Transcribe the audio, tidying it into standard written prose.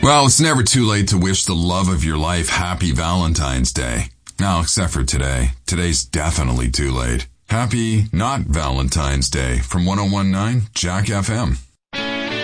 Well, it's never too late to wish the love of your life happy Valentine's Day. Now, except for today. Today's definitely too late. Happy not Valentine's Day from 1019 Jack FM.